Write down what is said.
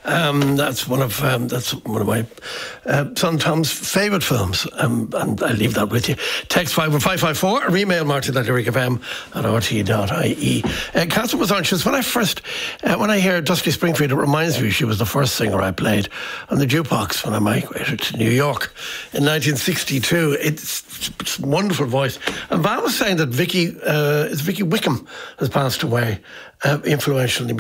That's one of my son Tom's favourite films, and I'll leave that with you. Text 51554 or email martin@lyricfm@rt.ie. Catherine was on. She was when I hear Dusty Springfield, it reminds me she was the first singer I played on the jukebox when I migrated to New York in 1962. It's a wonderful voice. And Val was saying that Vicky Wickham has passed away, influential in